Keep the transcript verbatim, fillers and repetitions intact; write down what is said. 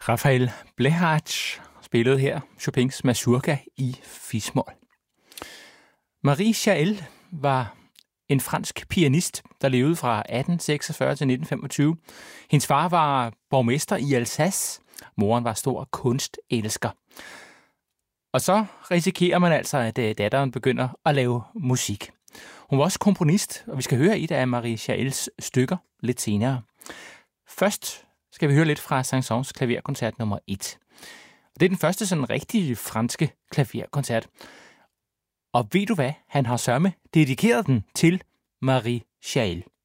Rafael Bleháč spillede her Chopins Mazurka i fis-mol. Marie Chaël var en fransk pianist, der levede fra atten seksogfyrre til nitten femogtyve. Hendes far var borgmester i Alsace. Moren var stor kunstelsker. Og så risikerer man altså, at datteren begynder at lave musik. Hun var også komponist, og vi skal høre et af Marie Chaëls stykker lidt senere. Først skal vi høre lidt fra Saint-Saëns klaverkoncert nummer et. Og det er den første sådan rigtige franske klaverkoncert. Og ved du hvad? Han har sørme dedikeret den til Marie Chaël.